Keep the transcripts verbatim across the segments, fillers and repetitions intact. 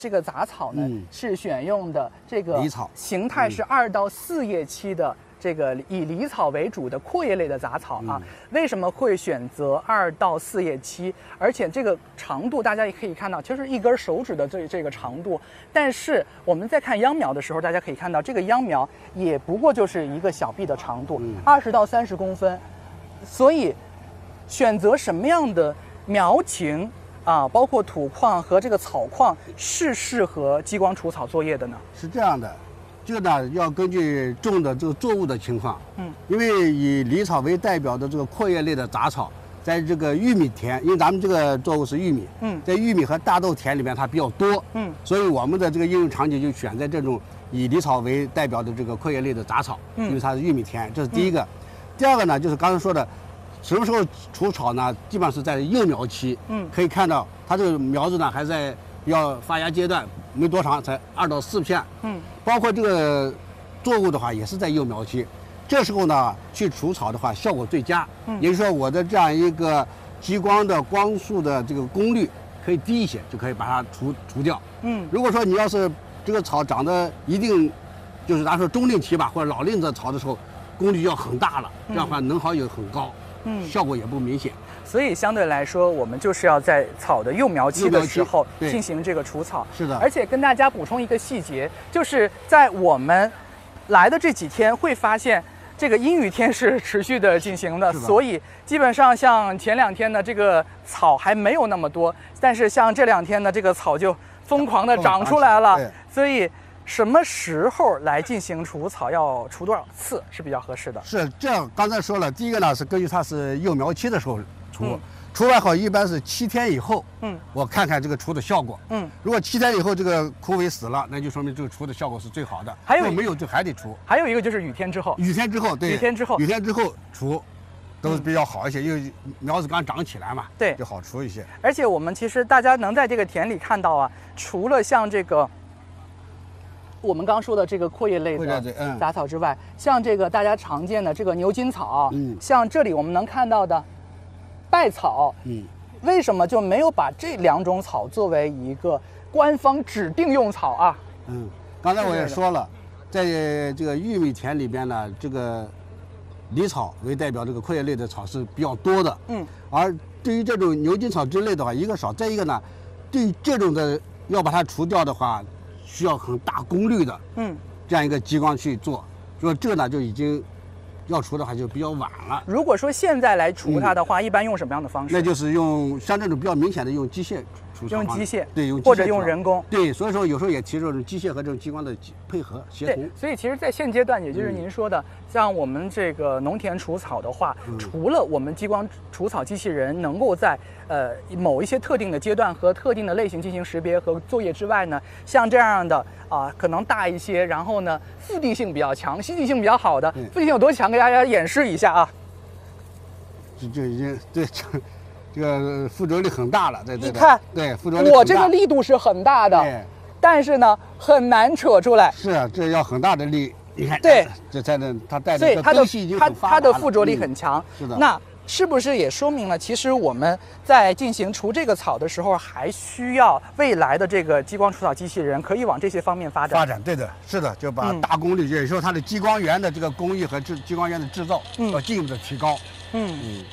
这个杂草呢、嗯、是选用的这个梨草， 形态是二到四叶期的。这个以梨草为主的阔叶类的杂草啊，嗯、为什么会选择二到四叶期？而且这个长度，大家也可以看到，其实一根手指的这这个长度。但是我们在看秧苗的时候，大家可以看到，这个秧苗也不过就是一个小臂的长度，二十到三十公分。所以，选择什么样的苗情啊，包括土况和这个草况是适合激光除草作业的呢？ 是这样的。这个呢，要根据种的这个作物的情况，嗯，因为以梨草为代表的这个阔叶类的杂草，在这个玉米田，因为咱们这个作物是玉米，嗯，在玉米和大豆田里面它比较多，嗯，所以我们的这个应用场景就选在这种以梨草为代表的这个阔叶类的杂草，嗯，因为它是玉米田，这是第一个。嗯、第二个呢，就是刚才说的，什么时候除草呢？基本上是在幼苗期，嗯，可以看到它这个苗子呢还在要发芽阶段。没多长，才二到四片，嗯，包括这个作物的话，也是在幼苗期，这时候呢，去除草的话，效果最佳。嗯，也就是说，我的这样一个激光的光束的这个功率可以低一些，就可以把它除除掉。嗯，如果说你要是这个草长得一定，就是咱说中龄期吧，或者老龄的草的时候，功率要很大了，这样的话能耗也很高，嗯，效果也不明显。 所以相对来说，我们就是要在草的幼苗期的时候进行这个除草。 是的。 而且跟大家补充一个细节，就是在我们来的这几天会发现，这个阴雨天是持续的进行的，所以基本上像前两天呢，这个草还没有那么多，但是像这两天呢，这个草就疯狂的长出来了。所以什么时候来进行除草，要除多少次是比较合适的？ 是这样，刚才说了，第一个呢是根据它是幼苗期的时候。除、嗯、除完后一般是七天以后，嗯，我看看这个除的效果，嗯，如果七天以后这个枯萎死了，那就说明这个除的效果是最好的。 还有没有就还得除。 还有一个就是雨天之后， 雨天之后，对， 雨天之后， 雨天之后除，都是比较好一些，嗯、因为苗子刚长起来嘛， 对， 就好除一些。 而且我们其实大家能在这个田里看到啊，除了像这个。我们刚说的这个阔叶类的杂草之外，嗯、像这个大家常见的这个牛筋草，嗯，像这里我们能看到的稗草，嗯，为什么就没有把这两种草作为一个官方指定用草啊？ 嗯，刚才我也说了，在这个玉米田里边呢，这个梨草为代表这个阔叶类的草是比较多的，嗯，而对于这种牛筋草之类的话，一个少，再一个呢，对于这种的要把它除掉的话。需要很大功率的，嗯，这样一个激光去做，说这呢就已经要除的话就比较晚了。 如果说现在来除它的话，嗯、一般用什么样的方式？ 那就是用像这种比较明显的用机械除草， 用机械， 对，用机械或者用人工， 对，所以说有时候也提出这种机械和这种激光的配合协同。 所以其实，在现阶段，也就是您说的，嗯、像我们这个农田除草的话，嗯、除了我们激光除草机器人能够在呃某一些特定的阶段和特定的类型进行识别和作业之外呢，像这样的啊、呃、可能大一些，然后呢附地性比较强、吸地性比较好的，附地性有多强？给大家演示一下啊。 这就已经对这这个附着力很大了，对对对。 你看， 对附着力我这个力度是很大的，但是呢很难扯出来。 是啊，这要很大的力。你看， 对， 这才能它带的根系已经很发达了， 它的附着力很强。 嗯、是的。 那是不是也说明了，其实我们在进行除这个草的时候，还需要未来的这个激光除草机器人可以往这些方面发展？ 发展，对的，是的，就把大功率，嗯、也就是说它的激光源的这个工艺和制激光源的制造，嗯、要进一步的提高。嗯嗯。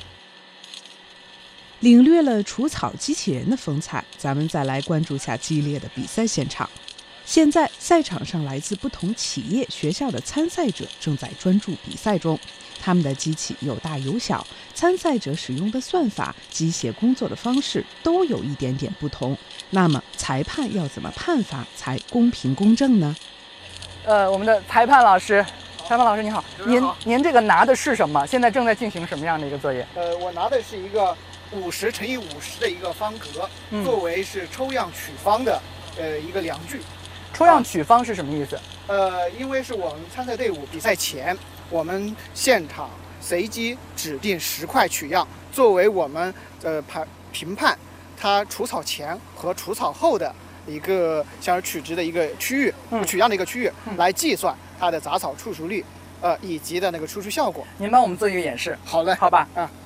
领略了除草机器人的风采，咱们再来关注下激烈的比赛现场。现在赛场上来自不同企业、学校的参赛者正在专注比赛中，他们的机器有大有小，参赛者使用的算法、机械工作的方式都有一点点不同。那么裁判要怎么判罚才公平公正呢？ 呃，我们的裁判老师，裁判老师您好，您您这个拿的是什么？现在正在进行什么样的一个作业？ 呃，我拿的是一个五十乘以五十的一个方格，嗯、作为是抽样取方的呃一个量具。 抽样取方是什么意思？ 呃，因为是我们参赛队伍比赛前，我们现场随机指定十块取样，作为我们呃判评判它除草前和除草后的一个像是取值的一个区域，嗯、取样的一个区域，嗯、来计算它的杂草处除率，呃以及的那个输出效果。 您帮我们做一个演示。 好嘞， 好吧，啊。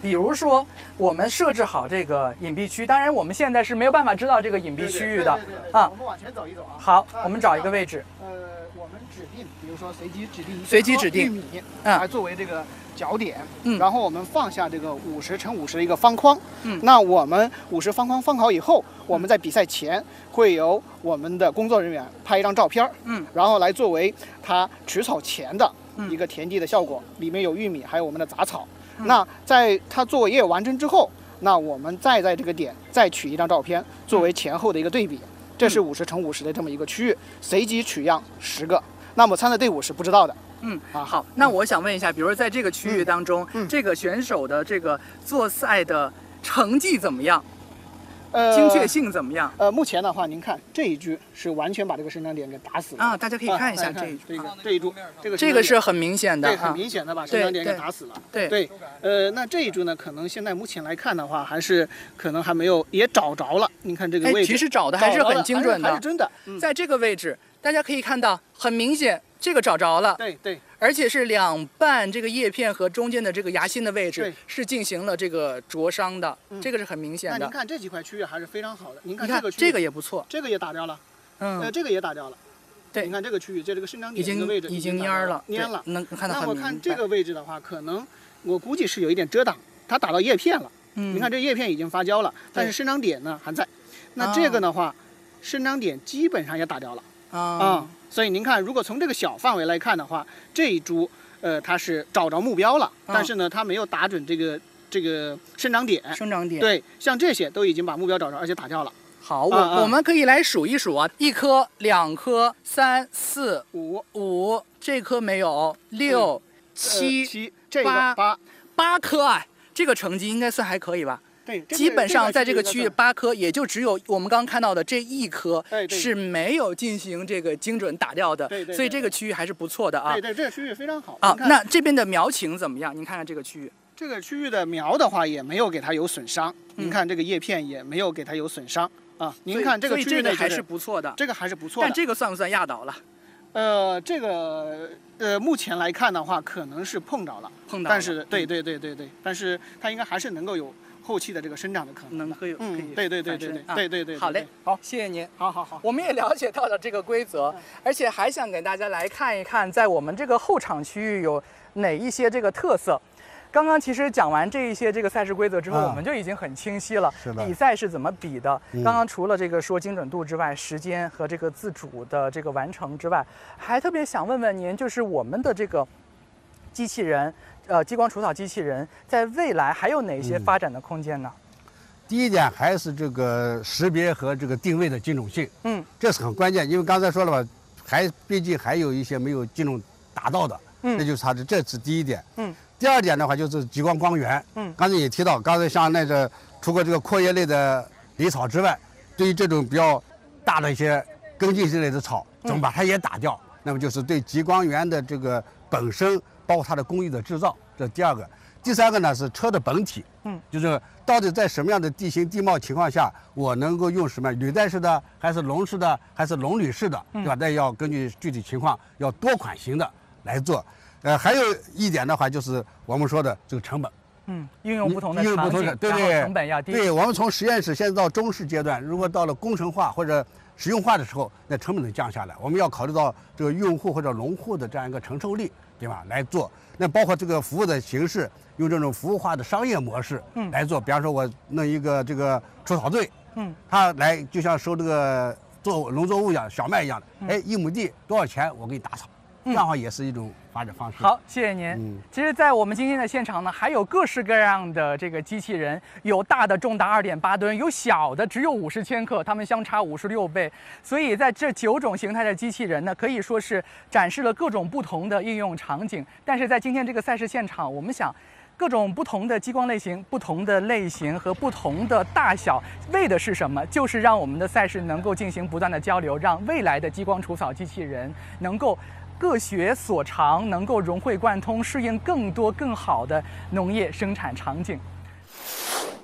比如说我们设置好这个隐蔽区，当然我们现在是没有办法知道这个隐蔽区域的啊。 我们往前走一走啊。 好，我们找一个位置。 呃，我们指定，比如说随机指定随机指定玉米， 嗯来作为这个角点， 嗯然后我们放下这个五十乘五十的一个方框， 嗯那我们五十方框放好以后，我们在比赛前会由我们的工作人员拍一张照片， 嗯， 然后来作为它除草前的一个田地的效果，里面有玉米，还有我们的杂草。 嗯那在它作业完成之后，那我们再在这个点再取一张照片，作为前后的一个对比。这是五十乘五十的这么一个区域，随机取样十个。那么参赛队伍是不知道的。 嗯啊， 好，那我想问一下，比如说在这个区域当中， 嗯嗯这个选手的这个做赛的成绩怎么样？ 呃， 精确性怎么样？ 呃，目前的话，您看这一局是完全把这个生长点给打死了啊，大家可以看一下啊这一这个这一株，这个这个是很明显的对， 啊， 很明显的把生长点给打死了。 对对，呃，那这一株呢，可能现在目前来看的话，还是可能还没有也找着了。您看这个哎， 位置， 其实找的还是很精准的， 还是真的。嗯， 在这个位置，大家可以看到，很明显这个找着了。 对对。 而且是两半这个叶片和中间的这个芽心的位置对是进行了这个灼伤的， 嗯这个是很明显的。 那您看这几块区域还是非常好的。您看你看这个区域， 这个也不错， 这个也打掉了，呃， 嗯， 这个也打掉了。 对您看这个区域，这这个生长已经点这个位置已经打掉蔫了， 蔫了。 能看到那很明白。 我看这个位置的话，可能我估计是有一点遮挡，它打到叶片了。 嗯， 您看这叶片已经发酵了，但是生长点呢还在。那这个的话，生长点基本上也打掉了啊啊。所以您看，如果从这个小范围来看的话，这一株。呃，它是找着目标了，但是呢，它没有打准这个这个生长点。 生长点对，像这些都已经把目标找着，而且打掉了。 好，我、 啊啊、 我们可以来数一数啊，一颗、两颗、三四五五，这颗没有，六、 嗯、 七、 呃、七，这个八八八颗啊，这个成绩应该算还可以吧？ 对，这个、 基本上在这个区域这个八颗，也就只有我们刚刚看到的这一颗对对是没有进行这个精准打掉的， 对对对所以这个区域还是不错的啊。 对对，这个区域非常好啊。那这边的苗情怎么样？您看看这个区域。 这个区域的苗的话，也没有给它有损伤。嗯、您看这个叶片也没有给它有损伤啊。您看这个区域的还是不错的， 这个还是不错的。 但这个算不算压倒了？ 呃，这个呃，目前来看的话，可能是碰着了， 碰到了。 但是对对对对对，但是它应该还是能够有。后期的这个生长的可能， 能可以， 嗯， 可以对对对对对对对对， 好嘞，好，谢谢您， 好好好， 我们也了解到了这个规则，而且还想给大家来看一看，在我们这个后场区域有哪一些这个特色。刚刚其实讲完这一些这个赛事规则之后， 啊、 我们就已经很清晰了， 是的， 比赛是怎么比的。 嗯、 刚刚除了这个说精准度之外，时间和这个自主的这个完成之外，还特别想问问您，就是我们的这个机器人，呃，激光除草机器人，在未来还有哪些发展的空间呢？ 嗯第一点还是这个识别和这个定位的精准性， 嗯， 这是很关键，因为刚才说了吧，还毕竟还有一些没有精准达到的， 嗯， 这就是它的，这是第一点， 嗯， 第二点的话就是激光光源， 嗯， 刚才也提到，刚才像那个除了这个阔叶类的离草之外，对于这种比较大的一些根茎之类的草，怎么把它也打掉？嗯、那么就是对激光源的这个本身，包括它的工艺的制造，这是第二个。第三个呢是车的本体， 嗯， 就是到底在什么样的地形地貌情况下，我能够用什么履带式的，还是笼式的，还是笼履式的，对吧？那要根据具体情况，要多款型的来做。呃，还有一点的话，就是我们说的这个成本， 嗯，运用不同的运用场景， 不同的，对然后对， 成本要低。 对，我们从实验室现在到中试阶段，如果到了工程化或者实用化的时候，那成本能降下来。我们要考虑到这个用户或者农户的这样一个承受力，对吧？来做。那包括这个服务的形式，用这种服务化的商业模式来做。嗯、比方说，我弄一个这个除草队， 嗯， 他来就像收这个作农作物一样，小麦一样的， 嗯、 哎，一亩地多少钱，我给你打草，这样的话也是一种发展方式。 好，谢谢您。 嗯， 其实，在我们今天的现场呢，还有各式各样的这个机器人，有大的重达二点八吨，有小的只有五十千克，它们相差五十六倍。所以在这九种形态的机器人呢，可以说是展示了各种不同的应用场景。但是在今天这个赛事现场，我们想，各种不同的激光类型、不同的类型和不同的大小，为的是什么？就是让我们的赛事能够进行不断的交流，让未来的激光除草机器人能够各学所长，能够融会贯通，适应更多更好的农业生产场景。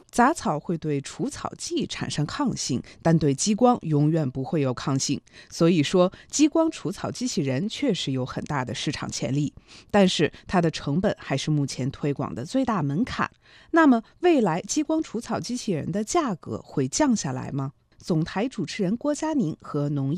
杂草会对除草剂产生抗性，但对激光永远不会有抗性。所以说，激光除草机器人确实有很大的市场潜力，但是它的成本还是目前推广的最大门槛。那么，未来激光除草机器人的价格会降下来吗？总台主持人郭佳宁和农业